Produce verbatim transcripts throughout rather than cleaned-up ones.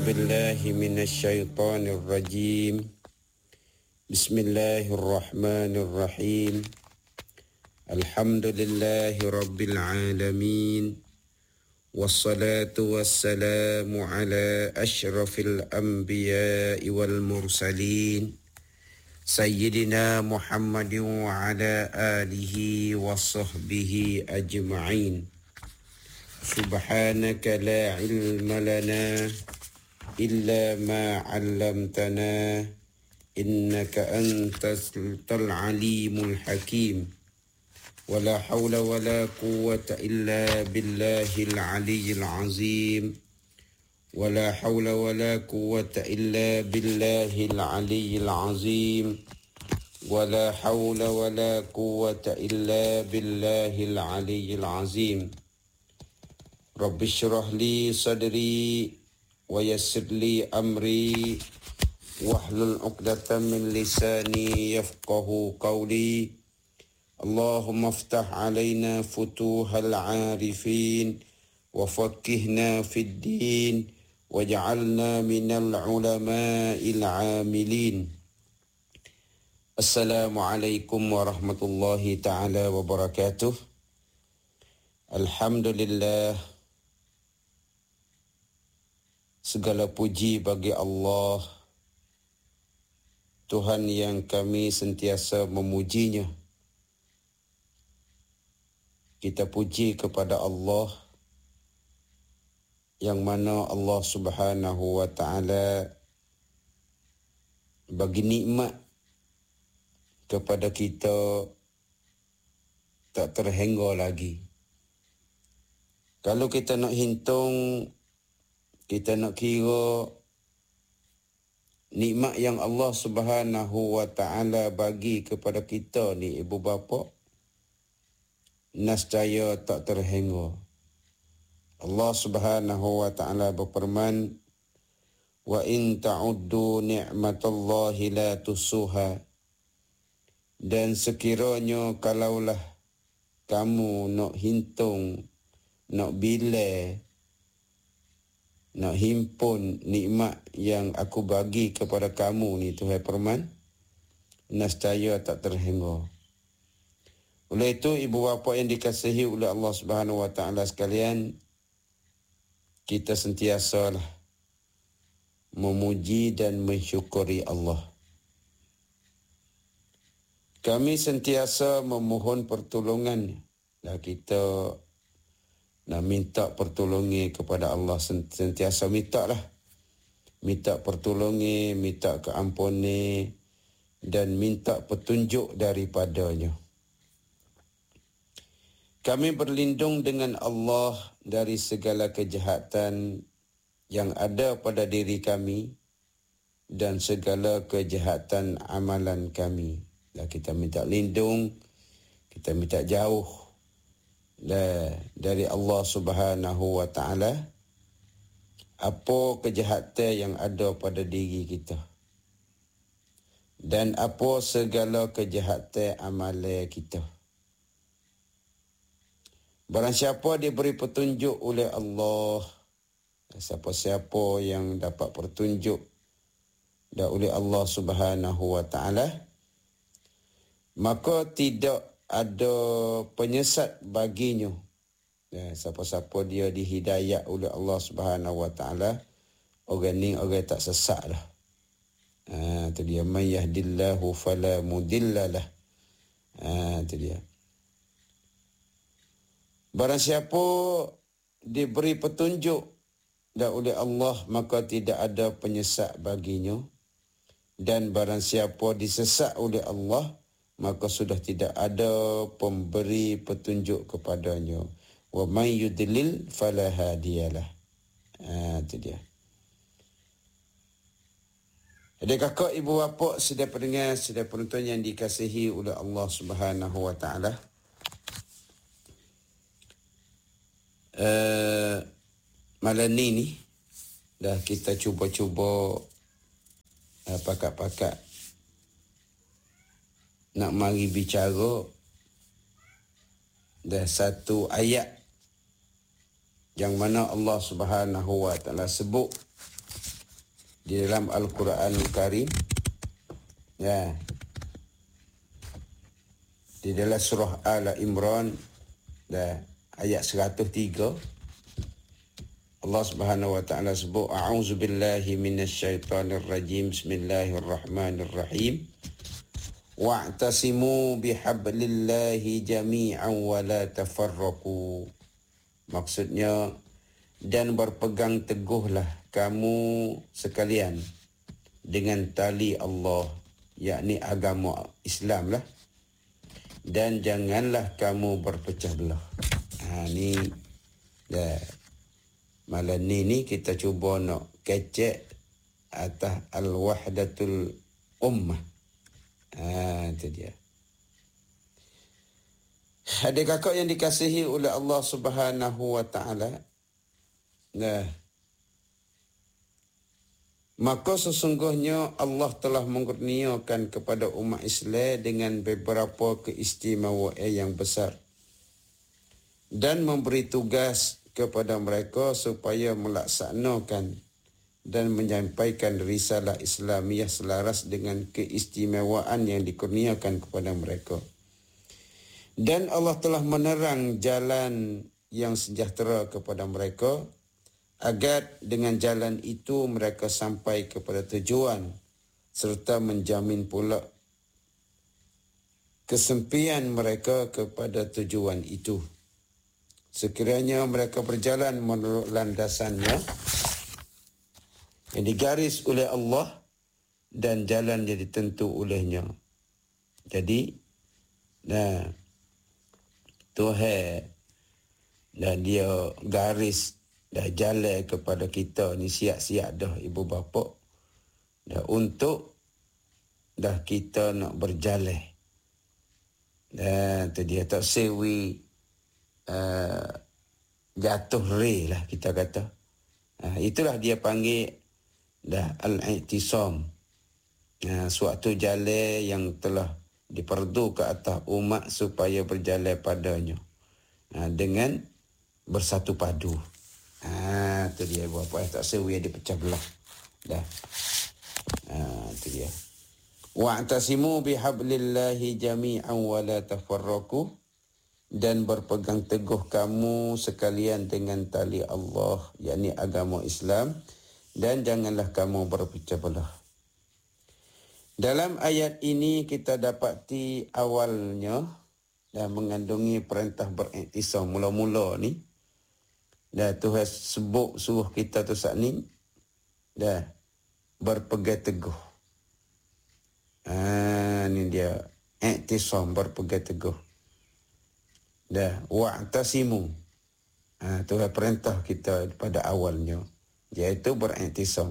بالله من الشيطان الرجيم. بسم الله الرحمن الرحيم. الحمد لله رب العالمين، والصلاة والسلام على أشرف الأنبياء والمرسلين سيدنا محمد وعلى آله وصحبه أجمعين. سبحانك لا علم لنا إلا ما علمتنا إنك أنت العليم الحكيم. ولا حول ولا قوة إلا بالله العلي العظيم. ولا حول ولا قوة إلا بالله العلي العظيم. ولا حول ولا قوة إلا بالله العلي العظيم. رب اشرح لي صدري ويسر لي أمري واحلل عقدة من لساني يفقه قولي. اللهم افتح علينا فتوح العارفين وفقهنا في الدين واجعلنا من العلماء العاملين. السلام عليكم ورحمة الله تعالى وبركاته. Alhamdulillah, segala puji bagi Allah, Tuhan yang kami sentiasa memujinya. Kita puji kepada Allah yang mana Allah Subhanahu wa ta'ala bagi nikmat kepada kita tak terhingga lagi. Kalau kita nak hitung, kita nak kira nikmat yang Allah Subhanahu wa ta'ala bagi kepada kita ni, ibu bapa, nescaya tak terhingga. Allah Subhanahu wa ta'ala berfirman, wa in ta'uddu ni'matallahi la tusuha. Dan sekiranya kalaulah kamu nak hitung, nak bila, nak himpun nikmat yang aku bagi kepada kamu ni, Tuhan firman, nescaya tak terhingga. Oleh itu, ibu bapa yang dikasihi oleh Allah Subhanahu wa ta'ala sekalian, kita sentiasalah memuji dan mensyukuri Allah. Kami sentiasa memohon pertolongan, dan kita nak minta pertolongan kepada Allah, sentiasa minta lah. Minta pertolongan, minta keampunan dan minta petunjuk daripadanya. Kami berlindung dengan Allah dari segala kejahatan yang ada pada diri kami dan segala kejahatan amalan kami. Dan kita minta lindung, kita minta jauh dari Allah Subhanahu wa ta'ala apa kejahatan yang ada pada diri kita dan apa segala kejahatan amalan kita. Barang siapa diberi petunjuk oleh Allah, siapa-siapa yang dapat petunjuk dan oleh Allah Subhanahu wa ta'ala, maka tidak ada penyesat baginya. Ya, siapa-siapa dia dihidayah oleh Allah Subhanahu wa ta'ala, orang ni orang tak sesat lah. Ha, itu dia, man yahdillahu fala mudillalah. Ha, itu dia. Barang siapa diberi petunjuk dan oleh Allah, maka tidak ada penyesat baginya. Dan barang siapa disesat oleh Allah, maka sudah tidak ada pemberi petunjuk kepadanya. Wa man yudlil fala hadiyalah. Ah, itu dia. Jadi kakak, ibu bapa, sedia pendengar, sedia penonton yang dikasihi oleh Allah Subhanahu wa ta'ala. Uh, malam ni ni dah kita cuba-cuba uh, pakat-pakat nak mari bicara dah satu ayat yang mana Allah Subhanahu wa ta'ala sebut di dalam Al-Quranul Karim. Ya. Di dalam surah Al Imran dan ayat seratus tiga, Allah Subhanahu wa taala sebut, a'udzu billahi minasyaitonir rajim, bismillahirrahmanirrahim, wa'tasimu bihablillahi jami'an wa la tafarraqu. Maksudnya, dan berpegang teguhlah kamu sekalian dengan tali Allah, yakni agama Islam lah, dan janganlah kamu berpecah belah. Ha, ni dah. Malam ni ni kita cuba nak kecek atas al-wahdatul ummah. Ha, itu dia. Adik kakak yang dikasihi oleh Allah Subhanahu wa taala. Nah. Maka sesungguhnya Allah telah mengurniakan kepada umat Islam dengan beberapa keistimewaan yang besar dan memberi tugas kepada mereka supaya melaksanakan dan menyampaikan risalah Islamiah selaras dengan keistimewaan yang dikurniakan kepada mereka. Dan Allah telah menerang jalan yang sejahtera kepada mereka, agar dengan jalan itu mereka sampai kepada tujuan, serta menjamin pula kesempian mereka kepada tujuan itu. Sekiranya mereka berjalan menurut landasannya yang digaris oleh Allah dan jalan yang ditentu olehnya. Jadi, nah, Tuhan dan dia garis dah jalan kepada kita ni siap-siap dah ibu bapa. Dah untuk dah kita nak berjalan. Dan tu dia tak sewi uh, jatuh re lah kita kata. Uh, itulah dia panggil dah al-i'tisam. Uh, suatu jalan yang telah diperdu ke atas umat supaya berjalan padanya. Uh, dengan bersatu padu. Ah, tu dia buat apa tak sewi dia pecah belah. Dah. Ah, tu dia. Wa'tasimu bihablillahi jami'an wa la tafarraqu, dan berpegang teguh kamu sekalian dengan tali Allah, yakni agama Islam, dan janganlah kamu berpecah belah. Dalam ayat ini kita dapati awalnya dan mengandungi perintah beriktisam mula-mula ni. Dah Tuhan sebut suruh kita tu saat ni dah berpegang teguh. Ah, ni dia i'tisam, berpegang teguh. Dah wa'tasimu. Ah, Tuhan perintah kita pada awalnya, iaitu beriktisam.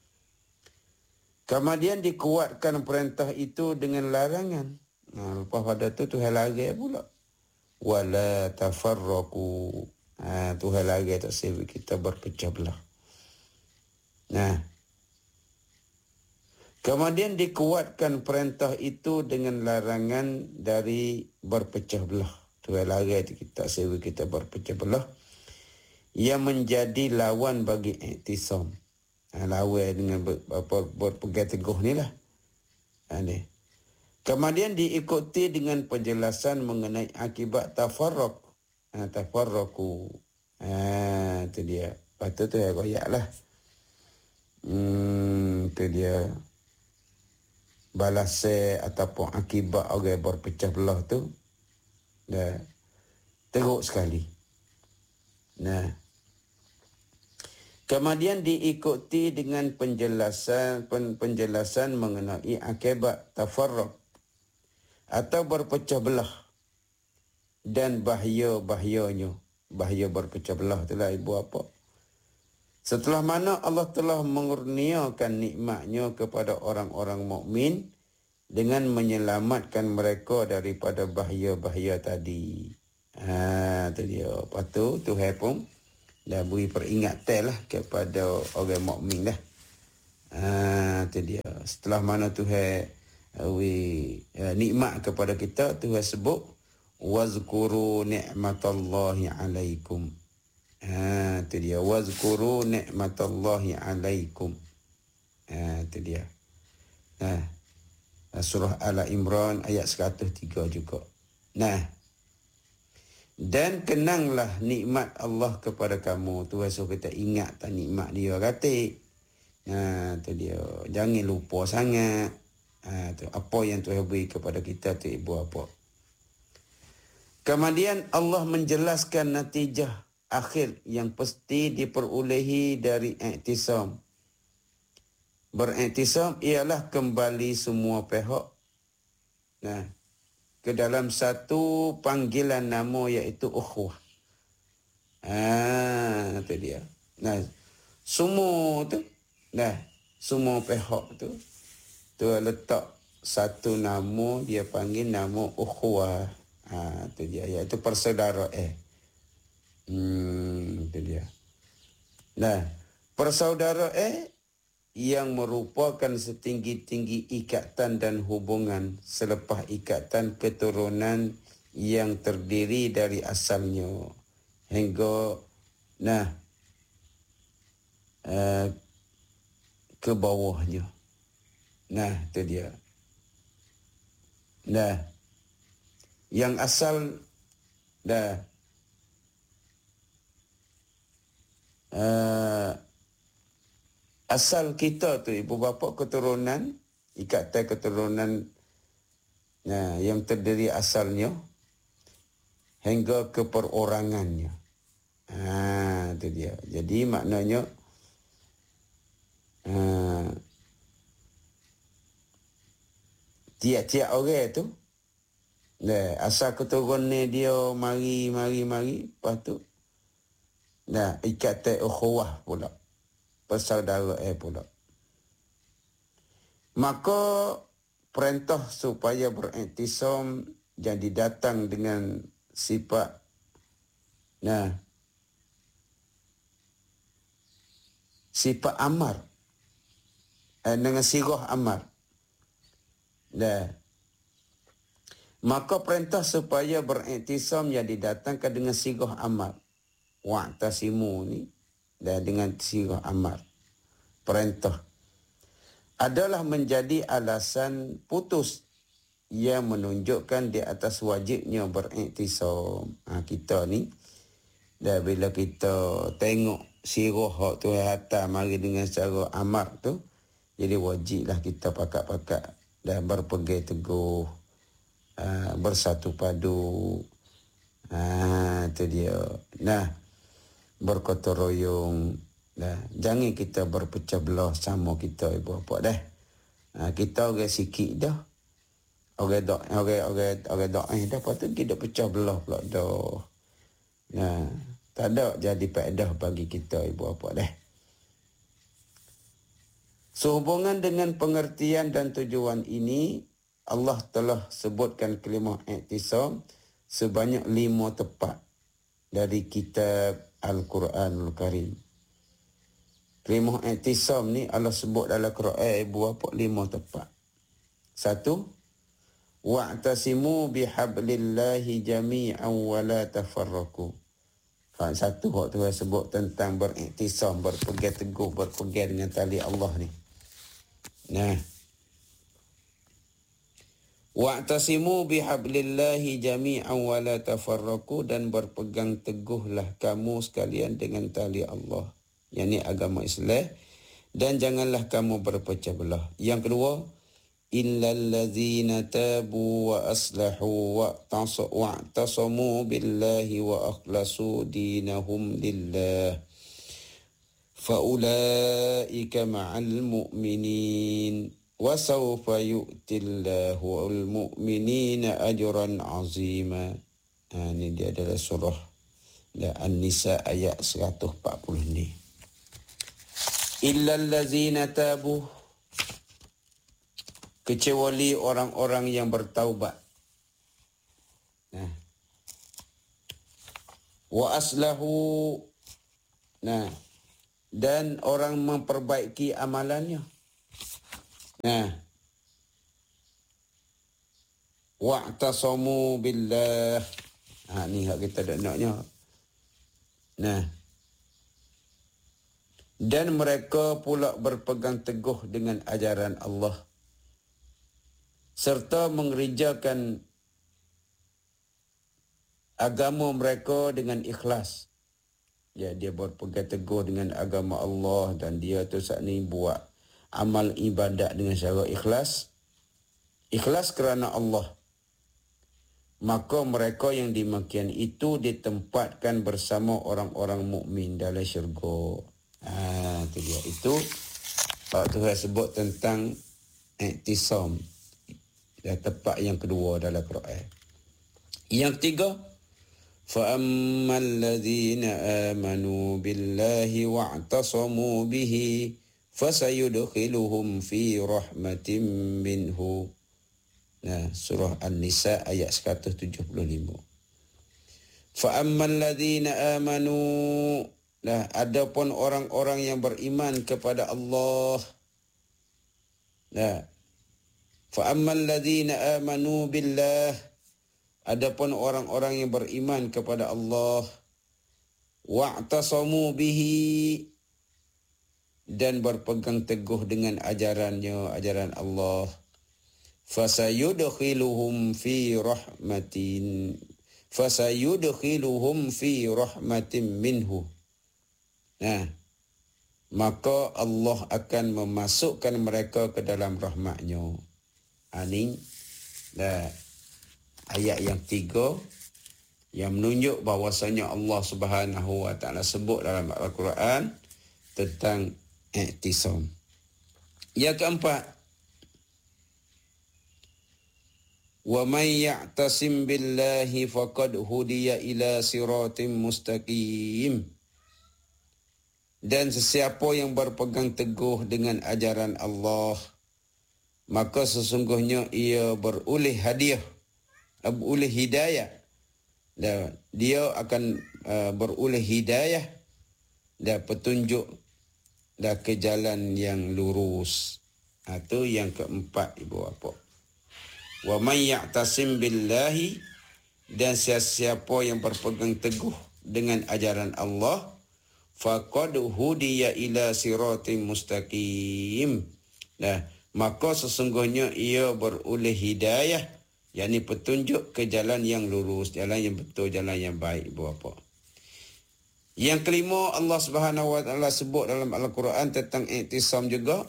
Kemudian dikuatkan perintah itu dengan larangan. Nah, lepas pada tu Tuhan larang pula. Wala tafarraqu. Ha, Tuhan lagi tak sebut kita berpecah belah. Nah, kemudian dikuatkan perintah itu dengan larangan dari berpecah belah. Tuhan lagi kita sebut kita berpecah belah, yang menjadi lawan bagi i'tisam. Ha, lawan dengan ber, apa, berpegang teguh ni lah. Ha, ni. Kemudian diikuti dengan penjelasan mengenai akibat tafarraq. Ha, tafarraqu. Ha, tu dia. Lepas tu tu ya koyak lah. Hmm, tu dia. Balasai ataupun akibat orang berpecah belah tu. Dah. Teruk sekali. Nah. Kemudian diikuti dengan penjelasan pen, penjelasan mengenai akibat tafarraq atau berpecah belah. Dan bahaya-bahayanya. Bahaya berpecah belah itulah ibu apa. Setelah mana Allah telah mengurniakan nikmatnya kepada orang-orang mukmin dengan menyelamatkan mereka daripada bahaya-bahaya tadi. Ha, tu dia. Lepas tu Tuhan pun dah beri peringatan lah kepada orang mukmin dah. Ha, tu dia. Setelah mana Tuhan beri uh, nikmat kepada kita, Tuhan sebut wazkuru ni'matallahi alaikum. Ha, tu dia. Wazkuru ni'matallahi alaikum. Ha, itu dia. Nah, surah Al-Imran ayat seratus tiga juga. Nah, dan kenanglah nikmat Allah kepada kamu. Tu rasa kita ingat tak nikmat dia kata. Ha, tu dia. Jangan lupa sangat. Ha, tu apa yang Tuhan beri kepada kita tu ibu apa. Kemudian Allah menjelaskan natijah akhir yang pasti diperolehi dari i'tisam. Beriktisam ialah kembali semua pihak nah, ke dalam satu panggilan nama iaitu ukhuwah. Ah, itu dia. Nah, semua tu, nah, semua pihak tu, tu letak satu nama dia panggil nama ukhuwah. Ah, itu dia, iaitu persaudaraan. Eh. Hmm, itu dia. Nah, persaudaraan eh, yang merupakan setinggi-tinggi ikatan dan hubungan selepas ikatan keturunan yang terdiri dari asalnya hingga nah uh, ke bawahnya. Nah, itu dia. Nah, yang asal dah uh, asal kita tu ibu bapa keturunan, ikatan keturunan nah, yang terdiri asalnya hingga ke perorangannya. Ha, itu dia. Jadi maknanya uh, tiap-tiap orang tu nah, asal keturunan dia mari mari mari lepas tu nah, ikatan ukhuwah pula. Persaudaraan pula. Maka perintah supaya beriktisam jadi datang dengan sifat nah sifat amar eh, dengan sirah amar. Nah, maka perintah supaya beriktisam jadi datangkan dengan sirah amar. Wa'tasimu ni dan dengan sirah amar perintah adalah menjadi alasan putus yang menunjukkan di atas wajibnya beriktisam. Ha, kita ni dah bila kita tengok sirah hak tu hatta mari dengan cara amar tu, jadi wajiblah kita pakat-pakat dan berpegang teguh, uh, bersatu padu. Ha, tu dia. Nah, bergotong royong. Nah, jangan kita berpecah belah sama kita ibu bapa dah. Ha, kita orang sikit dah. Orang dak orang orang orang dak eh dah patut kita pecah belah pula dah. Nah, tak ada jadi faedah bagi kita ibu bapa dah. Sehubungan dengan pengertian dan tujuan ini, Allah telah sebutkan kalimah i'tisam sebanyak lima tempat dari kitab Al-Quranul Karim. Kalimah i'tisam ni Allah sebut dalam Quran ibu bapa lima tempat. Satu, wa'tasimu bihablillahi jami'an wa la tafarraqu. Ha, satu hak tu sebut tentang beriktisam, berpegang teguh, berpegang dengan tali Allah ni. Nah, wa'tasimu bihablillahi jami'an wa la tafarraqu, dan berpegang teguhlah kamu sekalian dengan tali Allah, yakni agama Islam, dan janganlah kamu berpecah belah. Yang kedua, illal ladzina tabu wa aslahu wa ta'tasamu billahi wa akhlasu dinahum lillah faulaika ma'al mu'minin wa sawfa yu'tillahu al-mu'minina ajran 'azima. Ha, ini dia adalah surah An-Nisa ayat seratus empat puluh ni. Illal ladzina tabu, kecuali orang-orang yang bertaubat. Nah. Wa aslahu, nah, dan orang memperbaiki amalannya. Nah. Wa'tasamu billah. Ha, ni hak kita dah naknya. Nah. Dan mereka pula berpegang teguh dengan ajaran Allah serta mengerjakan agama mereka dengan ikhlas. Ya, dia berpegang teguh dengan agama Allah dan dia tu saat ni buat amal ibadat dengan cara ikhlas. Ikhlas kerana Allah. Maka mereka yang demikian itu ditempatkan bersama orang-orang mukmin dalam syurga. Ah, itu dia. Itu Pak Tuhan sebut tentang iktisam. Dan tempat yang kedua dalam Quran. Yang tiga, فَأَمَّا الَّذِينَ آمَنُوا بِاللَّهِ وَاعْتَصَمُوا بِهِ فَسَيُدْخِلُهُمْ فِي رَحْمَةٍ مِّنْهُ. Nah, surah An-Nisa ayat seratus tujuh puluh lima. فَأَمَّا الَّذِينَ آمَنُوا. Nah, adapun orang-orang yang beriman kepada Allah. Nah, فَأَمَّا الَّذِينَ آمَنُوا بِاللَّهِ. Adapun orang-orang yang beriman kepada Allah, wa'tasamu bihi, dan berpegang teguh dengan ajarannya, ajaran Allah, fasayudkhiluhum fi rahmatin fasayudkhiluhum fi rahmatin minhu. Nah, maka Allah akan memasukkan mereka ke dalam rahmatnya. Ini dah ayat yang tiga yang menunjuk bahawasanya Allah Subhanahu wa taala sebut dalam Al-Quran tentang i'tisam. Yang keempat, wa may ya'tasim billahi faqad hudiya ila siratim mustaqim. Dan sesiapa yang berpegang teguh dengan ajaran Allah, maka sesungguhnya ia beroleh hadiah, beroleh hidayah. Dan dia akan uh, beroleh hidayah dan petunjuk dan ke jalan yang lurus. Itu yang keempat, ibu bapa. Wa may ya'tasim billahi, dan siapa yang berpegang teguh dengan ajaran Allah, faqad hudiya ila siratim mustaqim. Nah, maka sesungguhnya ia beroleh hidayah, yakni petunjuk ke jalan yang lurus, jalan yang betul, jalan yang baik, ibu bapa. Yang kelima, Allah Subhanahu wa taala sebut dalam Al-Quran tentang i'tisam juga.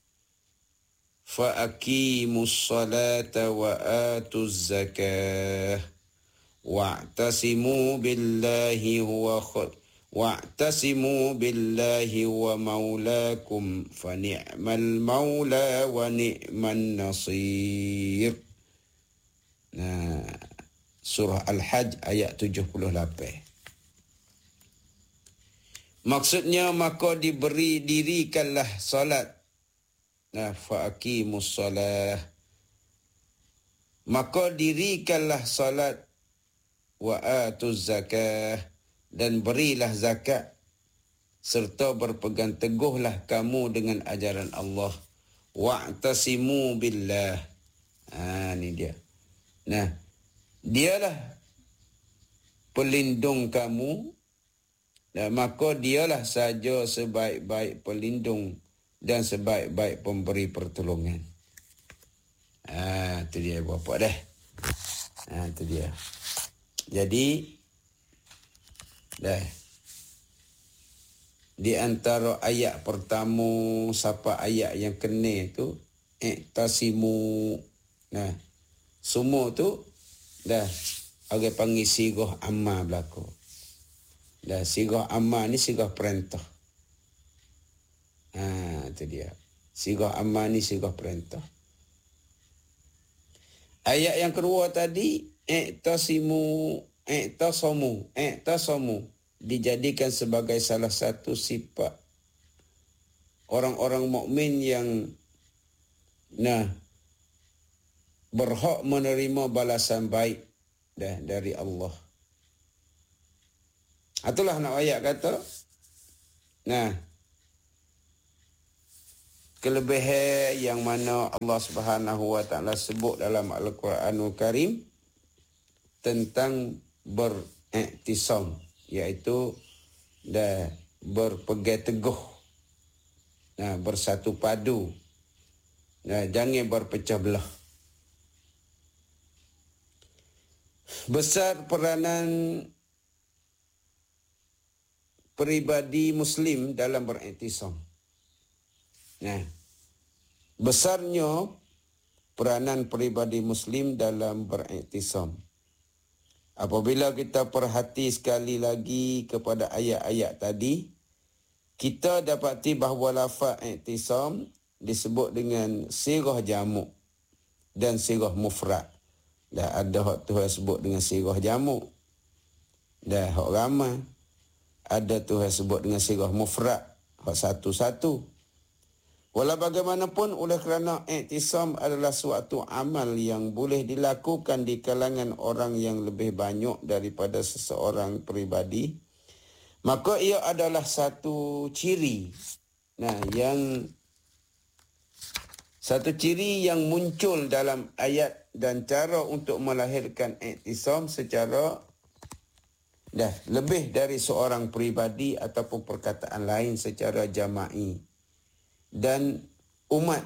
Fa aqimus salata wa atuz zakah wa'tasimu billahi huwa khair wa'tasimu billahi wa maulakum fa ni'mal maula wa ni'man nasir. Nah, surah Al-Hajj ayat tujuh puluh lapan. Maksudnya, maka diberi dirikanlah salat. Nah, fa'aqimus salah. Maka dirikanlah salat, wa atuz zakah, dan berilah zakat, serta berpegang teguhlah kamu dengan ajaran Allah. Wa'tasimu billah. Ah, ni dia. Nah, dialah pelindung kamu, dan maka dialah saja sebaik-baik pelindung dan sebaik-baik pemberi pertolongan. Ah, itu dia bapa dah. Ah, itu dia. Jadi dah di antara ayat pertama sampai ayat yang kena tu i'tasimu. Nah, semua tu dah orang panggil sirah ammar berlaku. Dah sirah ammar ni sirah perintah. Ha, itu dia. Sirah ammar ni sirah perintah. Ayat yang kedua tadi, i'tasimu, i'tasamu, i'tasamu, dijadikan sebagai salah satu sifat orang-orang mukmin yang nah berhak menerima balasan baik dah dari Allah. Itulah nak ayat kata. Nah, kelebihan yang mana Allah Subhanahu wa taala sebut dalam Al-Quranul Karim tentang beriktisam, iaitu dah berpegang teguh Nah, bersatu padu. Nah, jangan berpecah belah. Besar peranan peribadi Muslim dalam beriktisam. Nah, besarnya peranan peribadi Muslim dalam beriktisam. Apabila kita perhati sekali lagi kepada ayat-ayat tadi, kita dapati bahawa lafaz iktisam disebut dengan sirah jamuk dan sirah mufrad. Dah ada hak Tuhan sebut dengan sirah jamuk. Dah hak ramai. Ada Tuhan sebut dengan sirah mufrad, hak satu-satu. Walau bagaimanapun, oleh kerana iktisam adalah suatu amal yang boleh dilakukan di kalangan orang yang lebih banyak daripada seseorang peribadi, maka ia adalah satu ciri. Nah, yang satu ciri yang muncul dalam ayat dan cara untuk melahirkan iktisam secara dah lebih dari seorang peribadi ataupun perkataan lain secara jama'i. Dan umat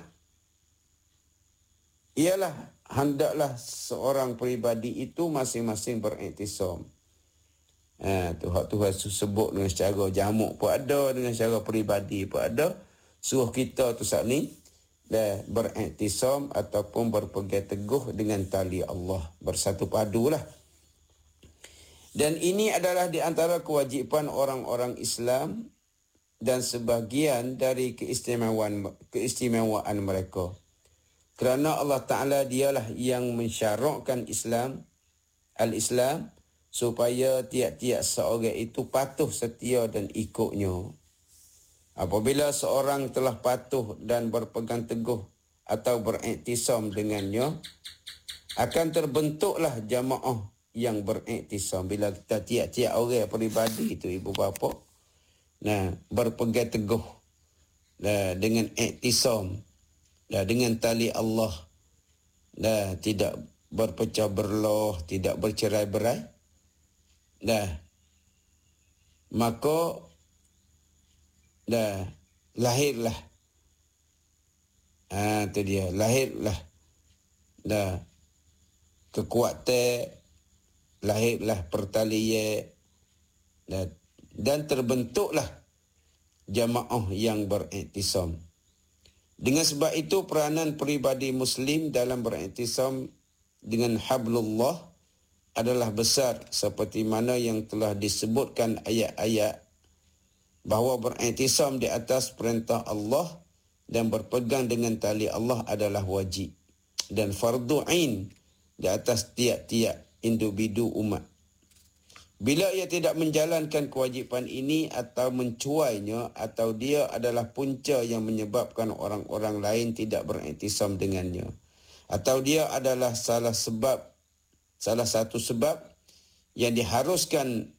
ialah hendaklah seorang peribadi itu masing-masing beriktisam. Ha, tu hak Tuhan sebut dengan secara jamuk pun ada, dengan secara peribadi pun ada. Suruh kita tu saat ni dah beriktisam ataupun berpegang teguh dengan tali Allah, bersatu padulah. Dan ini adalah di antara kewajipan orang-orang Islam dan sebahagian dari keistimewaan keistimewaan mereka. Kerana Allah Ta'ala dialah yang mensyarakkan Islam, al-Islam, supaya tiap-tiap seorang itu patuh, setia dan ikutnya. Apabila seorang telah patuh dan berpegang teguh atau beriktisam dengannya, akan terbentuklah jamaah yang beriktisam. Bila kita tiap-tiap orang peribadi itu, ibu bapa, nah, berpegang teguh nah, dengan iktisam, nah, dengan tali Allah, nah, tidak berpecah belah, tidak bercerai-berai, nah, maka dah lahirlah, ah, tu dia, lahirlah dah kekuatan, lahirlah pertalian, dah, dan terbentuklah jamaah yang beriktisam. Dengan sebab itu, peranan peribadi Muslim dalam beriktisam dengan hablullah adalah besar, seperti mana yang telah disebutkan ayat-ayat bahawa beriktisam di atas perintah Allah dan berpegang dengan tali Allah adalah wajib dan fardu ain di atas tiap-tiap individu umat. Bila ia tidak menjalankan kewajipan ini atau mencuainya, atau dia adalah punca yang menyebabkan orang-orang lain tidak beriktisam dengannya, atau dia adalah salah sebab, salah satu sebab yang diharuskan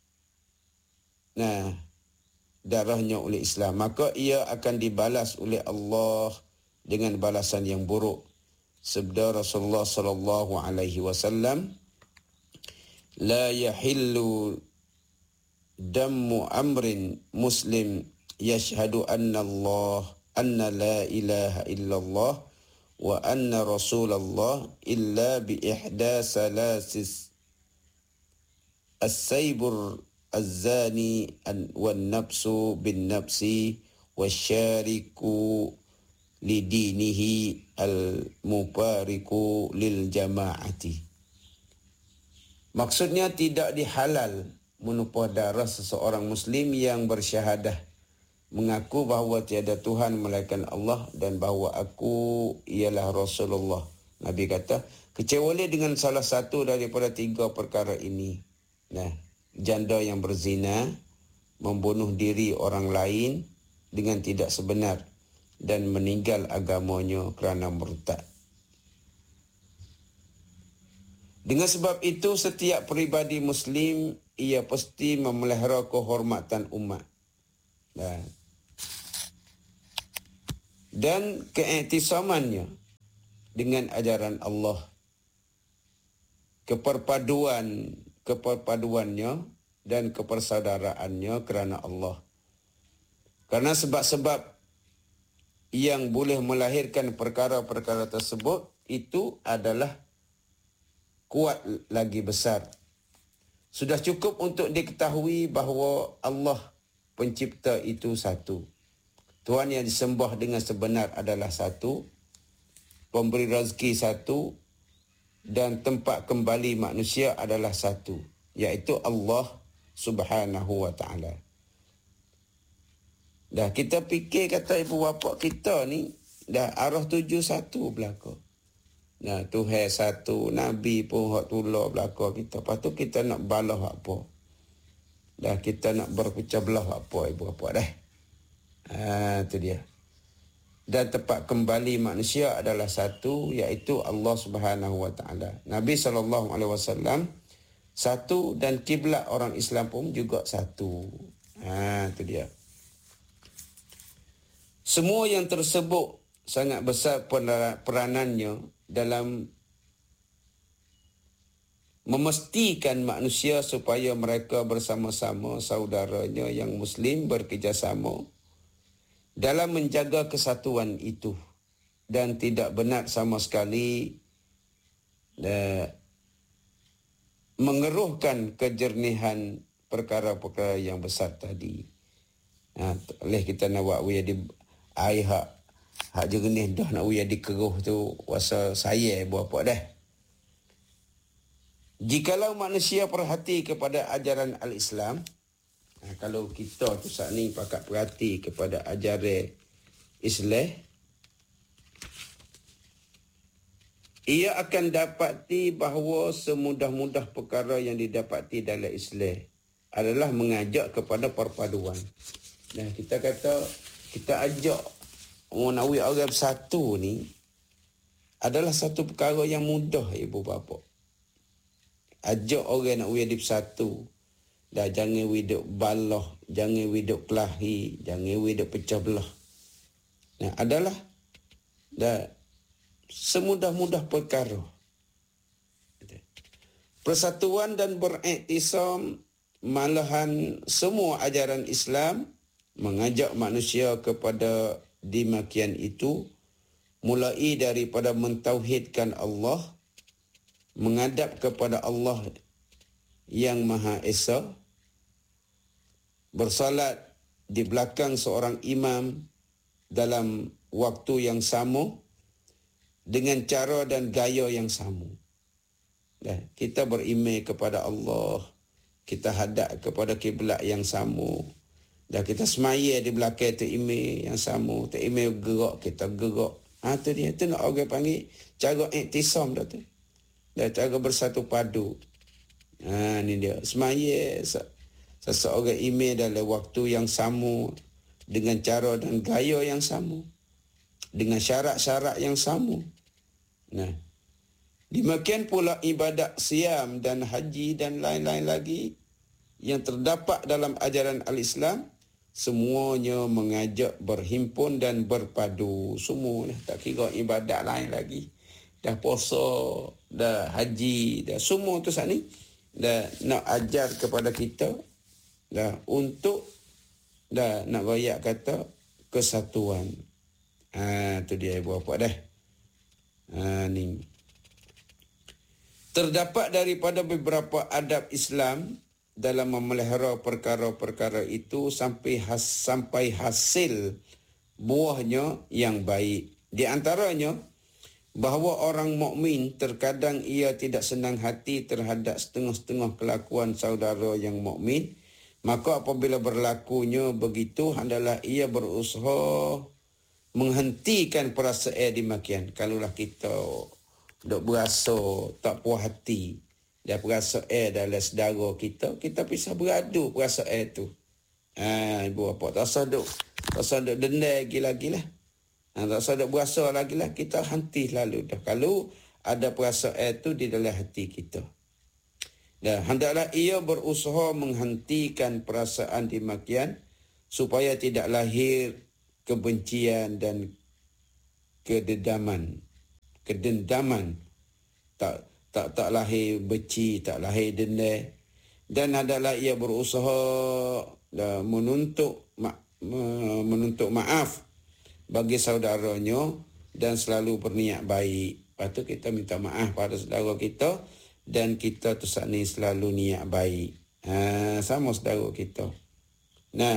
nah, darahnya oleh Islam, maka ia akan dibalas oleh Allah dengan balasan yang buruk. Sabda Rasulullah sallallahu alaihi wasallam, la yahillu dammu amrin muslim yashhadu anna Allah anna la ilaha illallah wa anna Rasulullah illa bi ihda salasis as-saybur az-zani wan nafsu bin nafsi wasyariku lidinihi al-mubariku lil jama'ati. Maksudnya tidak dihalal menumpah darah seseorang Muslim yang bersyahadah, mengaku bahawa tiada Tuhan melainkan Allah dan bahawa aku ialah Rasulullah. Nabi kata, kecuali dengan salah satu daripada tiga perkara ini. Nah, janda yang berzina, membunuh diri orang lain dengan tidak sebenar, dan meninggal agamanya kerana murtad. Dengan sebab itu, setiap peribadi Muslim, ia pasti memelihara kehormatan umat. Dan, dan keiktisamannya dengan ajaran Allah. Keperpaduan, keperpaduannya dan kepersaudaraannya kerana Allah. Karena sebab-sebab yang boleh melahirkan perkara-perkara tersebut itu adalah kuat lagi besar. Sudah cukup untuk diketahui bahawa Allah pencipta itu satu. Tuhan yang disembah dengan sebenar adalah satu. Pemberi rezeki satu. Dan tempat kembali manusia adalah satu. Iaitu Allah Subhanahu wa ta'ala. Dah kita fikir kata ibu bapa kita ni, dah arah tujuh satu belaka. Nah, Tuhan satu, Nabi pun hak tulah belaka kita. Lepas tu kita nak balas apa? Dah kita nak berpecah belah apa ibu bapa dah. Ha, tu dia. Dan tempat kembali manusia adalah satu, iaitu Allah Subhanahu wa ta'ala. Nabi sallallahu alaihi wasallam satu dan kiblat orang Islam pun juga satu. Ha, tu dia. Semua yang tersebut sangat besar peranannya dalam memastikan manusia supaya mereka bersama-sama saudaranya yang Muslim bekerjasama dalam menjaga kesatuan itu, dan tidak benar sama sekali uh, mengeruhkan kejernihan perkara-perkara yang besar tadi. Ha, oleh kita nak buat we di air hak hak jernih dah nak we dikeruh tu wasa saya buat apa dah. Jikalau manusia perhati kepada ajaran al-Islam, nah, kalau kita tu saat ni pakat perhati kepada ajaran Islam, ia akan dapati bahawa semudah-mudah perkara yang didapati dalam Islam adalah mengajak kepada perpaduan. Nah, kita kata kita ajak orang nawi orang bersatu ni adalah satu perkara yang mudah ibu bapa. Ajak orang nak wujud bersatu. Dah jangan hidup balah, jangan hidup kelahi, jangan hidup pecah belah. Nah, adalah dah semudah-mudah perkara. Persatuan dan beriktisam, malahan semua ajaran Islam mengajak manusia kepada demikian itu, mulai daripada mentauhidkan Allah, menghadap kepada Allah yang Maha Esa, bersalat di belakang seorang imam dalam waktu yang sama, dengan cara dan gaya yang sama. Dah, kita beriman kepada Allah, kita hadap kepada kiblat yang sama. Dah kita semaya di belakang tu imam yang sama, tu imam gerak, kita gerak. Ha, tu dia, tu nak orang panggil cara iktisam dah tu. Dah cara bersatu padu. Ha, ni dia. Semaya seseorang imam dalam waktu yang sama, dengan cara dan gaya yang sama, dengan syarat-syarat yang sama. Nah, demikian pula ibadat siam dan haji dan lain-lain lagi yang terdapat dalam ajaran al-Islam, semuanya mengajak berhimpun dan berpadu. Semua dah, tak kira ibadat lain lagi. Dah puasa, dah haji, dah semua tu saat ni dah nak ajar kepada kita, dah untuk dah nak royak kata kesatuan. Ha, tu dia ibu bapa dah. Ha, ni. Terdapat daripada beberapa adab Islam dalam memelihara perkara-perkara itu sampai has, sampai hasil buahnya yang baik. Di antaranya bahawa orang mukmin terkadang ia tidak senang hati terhadap setengah-setengah kelakuan saudara yang mukmin, maka apabila berlakunya begitu hendaklah ia berusaha menghentikan perasaan demikian. Kalaulah kita dok berasa tak puas hati dan perasaan dalam saudara kita, kita bisa beradu perasaan tu. Ah, ibu apa tak usah dok tak usah dok dendam lagi-lagi lah. Ha, tak usah dok berasa lagi lah, kita henti lalu dah. Kalau ada perasaan tu di dalam hati kita. Dan hendaklah ia berusaha menghentikan perasaan demikian supaya tidak lahir kebencian dan kedendaman. Kedendaman. Tak tak tak lahir benci, tak lahir dendam. Dan hendaklah ia berusaha menuntut ma, menuntut maaf bagi saudaranya dan selalu berniat baik. Lepas tu kita minta maaf pada saudara kita dan kita tu saat ni selalu niat baik. Ha, sama saudara kita. Nah,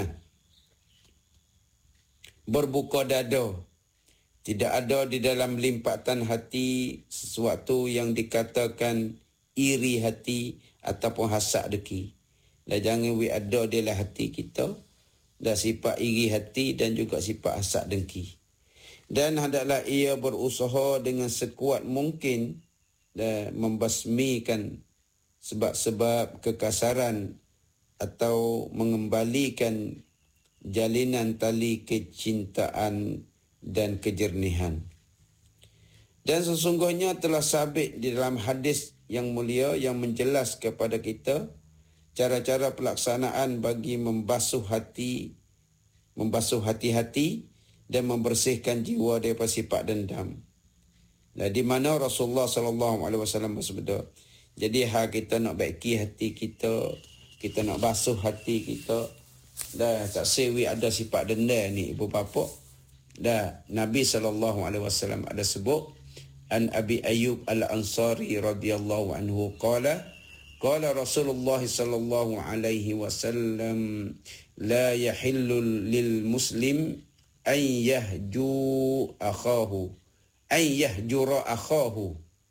berbuka dada. Tidak ada di dalam limpatan hati sesuatu yang dikatakan iri hati ataupun hasad deki. Dan jangan we ada dalam hati kita dan sifat iri hati dan juga sifat hasad dengki. Dan hendaklah ia berusaha dengan sekuat mungkin dan membasmikan sebab-sebab kekasaran atau mengembalikan jalinan tali kecintaan dan kejernihan. Dan sesungguhnya telah sabit di dalam hadis yang mulia yang menjelas kepada kita cara-cara pelaksanaan bagi membasuh hati, membasuh hati-hati dan membersihkan jiwa daripada sifat dendam. Nah, di mana Rasulullah sallallahu alaihi wasallam bersabda, jadi hal kita nak baiki hati kita, kita nak basuh hati kita, dah tak sewi ada sifat dendam ni ibu bapa. Dah Nabi sallallahu alaihi wasallam ada sebut an Abi Ayyub Al-Ansari radhiyallahu anhu qala qala Rasulullah sallallahu alaihi wasallam la yahillu lil muslim an yahju akhahu an yahjura akhahu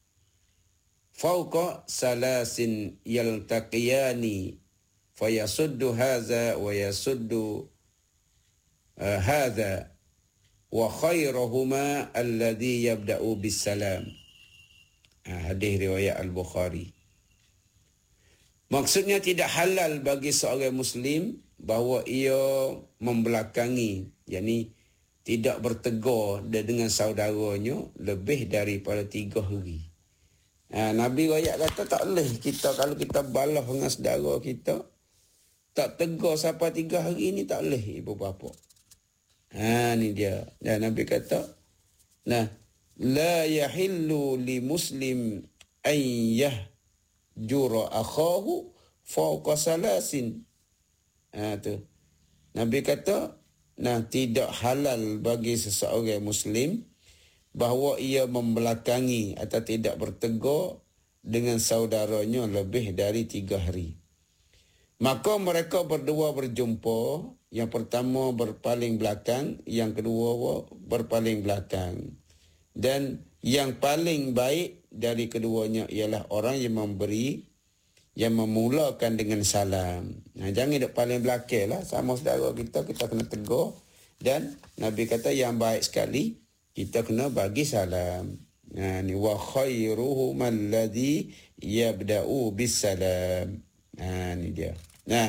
fawqa salasin yaltaqiyani fayasuddu hadha wa yasuddu uh, hadha wa khairuhuma alladhi yabda'u bisalam. Hadis riwayat Al-Bukhari. Maksudnya tidak halal bagi seorang Muslim bahawa ia membelakangi, yakni tidak bertegur dengan saudaranya lebih daripada tiga hari. Ha, Nabi rakyat kata tak boleh kita kalau kita balas dengan saudara kita, tak tegur sampai tiga hari ni tak boleh ibu bapa. Ha, ni dia. Dan Nabi kata, nah, la yahillu li muslim an yahjura akhahu fawqa salasin. Ha, tu. Nabi kata, nah, tidak halal bagi seseorang Muslim bahawa ia membelakangi atau tidak bertegur dengan saudaranya lebih dari tiga hari. Maka mereka berdua berjumpa, yang pertama berpaling belakang, yang kedua berpaling belakang. Dan yang paling baik dari keduanya ialah orang yang memberi, yang memulakan dengan salam. Nah, jangan duduk paling belakang lah. Sama saudara kita, kita kena tegur. Dan Nabi kata yang baik sekali, kita kena bagi salam. Nah, ni wa khairuhum alladhi yabda'u bisalam. Nah, ni dia. Nah,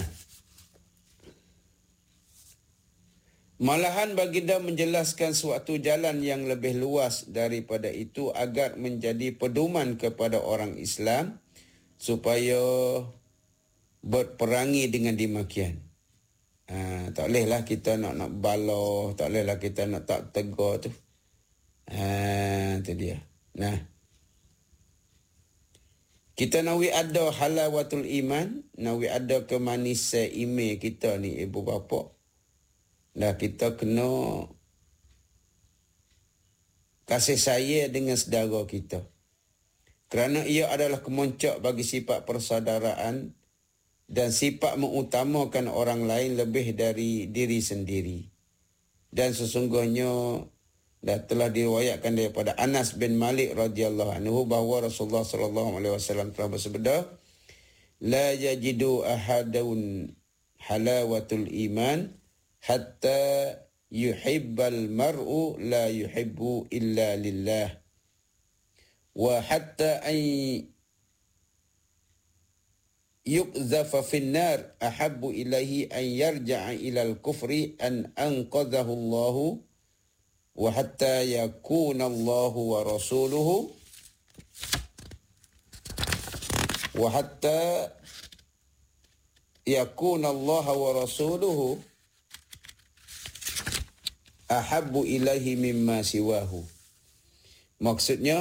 malahan baginda menjelaskan suatu jalan yang lebih luas daripada itu agar menjadi pedoman kepada orang Islam supaya berperangi dengan demikian. Ha, tak bolehlah kita nak nak bala, tak bolehlah kita nak tak tegur tu. Ha, tu dia. Nah, kita nawi ada halawatul iman, nawi ada kemanisan iman kita ni ibu bapa. Dah kita kena kasih sayang dengan saudara kita. Kerana ia adalah kemuncak bagi sifat persaudaraan dan sifat mengutamakan orang lain lebih dari diri sendiri. Dan sesungguhnya dah telah diriwayatkan daripada Anas bin Malik radhiyallahu anhu bahawa Rasulullah sallallahu alaihi wasallam telah bersabda, la yajidu ahadun halawatul iman hatta yuhibbal mar'u la yuhibbu illa lillah wa hatta an yuqdhafa fin nar ahabbu ilaihi an yarja'a ila al-kufri an anqadhahu Allah wa hatta yakuna Allah wa rasuluhu wa hatta yakuna Allah wa rasuluhu ahabbu ilaihi mimma siwahu. Maksudnya